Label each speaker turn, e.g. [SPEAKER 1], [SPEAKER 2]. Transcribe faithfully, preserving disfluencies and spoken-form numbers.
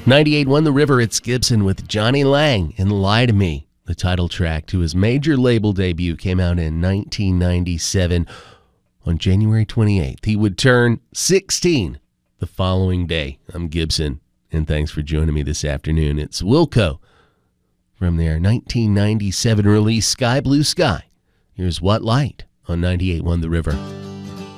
[SPEAKER 1] ninety-eight point one The River, it's Gibson with Johnny Lang in Lie to Me. The title track to his major label debut came out in nineteen ninety-seven. On January twenty-eighth, he would turn sixteen the following day. I'm Gibson, and thanks for joining me this afternoon. It's Wilco from their nineteen ninety-seven release Sky Blue Sky. Here's What Light on ninety-eight point one The River.